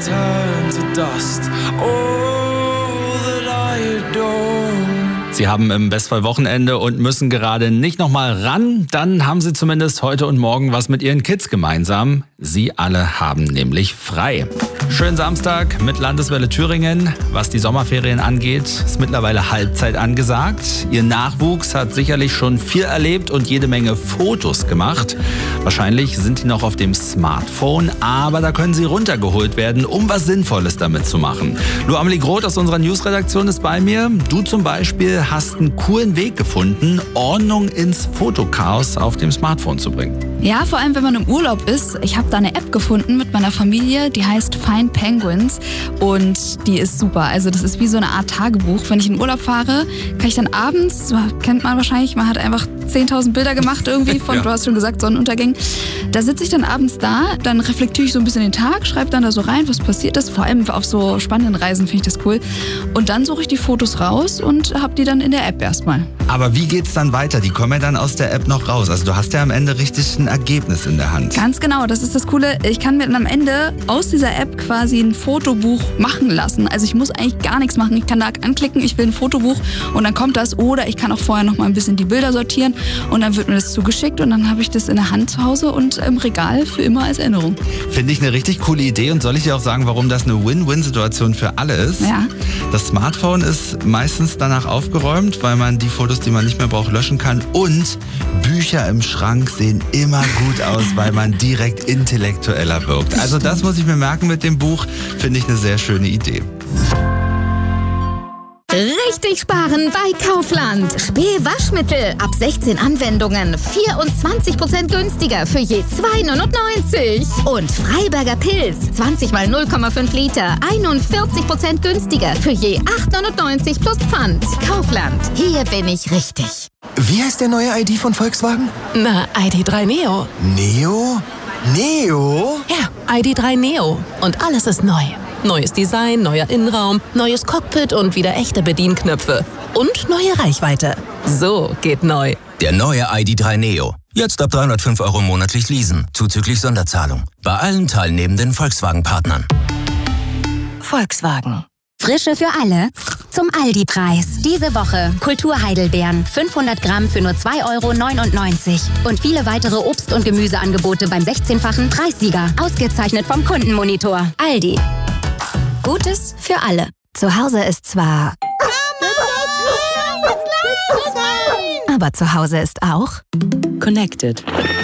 turn to dust. All that I adore. Sie haben im Bestfall Wochenende und müssen gerade nicht nochmal ran. Dann haben Sie zumindest heute und morgen was mit Ihren Kids gemeinsam. Sie alle haben nämlich frei. Schönen Samstag mit Landeswelle Thüringen. Was die Sommerferien angeht, ist mittlerweile Halbzeit angesagt. Ihr Nachwuchs hat sicherlich schon viel erlebt und jede Menge Fotos gemacht. Wahrscheinlich sind die noch auf dem Smartphone, aber da können sie runtergeholt werden, um was Sinnvolles damit zu machen. Lu Amelie Groth aus unserer Newsredaktion ist bei mir. Du zum Beispiel hast einen coolen Weg gefunden, Ordnung ins Fotochaos auf dem Smartphone zu bringen. Ja, vor allem wenn man im Urlaub ist. Ich habe da eine App gefunden mit meiner Familie, die heißt Find Penguins und die ist super. Also das ist wie so eine Art Tagebuch. Wenn ich in Urlaub fahre, kann ich dann abends, kennt man wahrscheinlich, man hat einfach 10.000 Bilder gemacht irgendwie von, ja. Du hast schon gesagt, Sonnenuntergängen. Da sitze ich dann abends da, dann reflektiere ich so ein bisschen den Tag, schreibe dann da so rein, was passiert ist. Vor allem auf so spannenden Reisen finde ich das cool. Und dann suche ich die Fotos raus und habe die dann in der App erstmal. Aber wie geht's dann weiter? Die kommen ja dann aus der App noch raus. Also du hast ja am Ende richtig ein Ergebnis in der Hand. Ganz genau, das ist das Coole. Ich kann mir dann am Ende aus dieser App quasi ein Fotobuch machen lassen. Also ich muss eigentlich gar nichts machen. Ich kann da anklicken, ich will ein Fotobuch und dann kommt das. Oder ich kann auch vorher noch mal ein bisschen die Bilder sortieren und dann wird mir das zugeschickt und dann habe ich das in der Hand zu Hause und im Regal für immer als Erinnerung. Finde ich eine richtig coole Idee und soll ich dir auch sagen, warum das eine Win-Win-Situation für alle ist? Ja. Das Smartphone ist meistens danach aufgeräumt, weil man die Fotos, die man nicht mehr braucht, löschen kann. Und Bücher im Schrank sehen immer gut aus, weil man direkt intellektueller wirkt. Also das muss ich mir merken mit dem Buch. Finde ich eine sehr schöne Idee. Richtig sparen bei Kaufland. Späh-Waschmittel ab 16 Anwendungen 24% günstiger für je 2,99. Und Freiberger Pilz 20 mal 0,5 Liter 41% günstiger für je 8,99 plus Pfand. Kaufland, hier bin ich richtig. Wie heißt der neue ID von Volkswagen? Na, ID.3 Neo. Neo? Neo? Ja, ID.3 Neo. Und alles ist neu. Neues Design, neuer Innenraum, neues Cockpit und wieder echte Bedienknöpfe. Und neue Reichweite. So geht neu. Der neue ID.3 Neo. Jetzt ab 305 € monatlich leasen, zuzüglich Sonderzahlung. Bei allen teilnehmenden Volkswagen-Partnern. Volkswagen. Frische für alle zum Aldi-Preis. Diese Woche Kultur-Heidelbeeren, 500 Gramm für nur 2,99 € und viele weitere Obst- und Gemüseangebote beim 16-fachen Preissieger. Ausgezeichnet vom Kundenmonitor. Aldi. Gutes für alle. Zu Hause ist zwar... aber zu Hause ist auch... Connected.